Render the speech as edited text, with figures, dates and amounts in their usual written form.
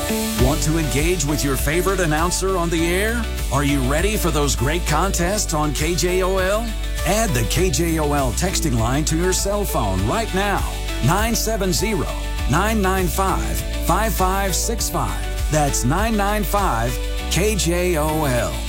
Want to engage with your favorite announcer on the air? Are you ready for those great contests on KJOL? Add the KJOL texting line to your cell phone right now. 970-995-5565. That's 995 KJOL.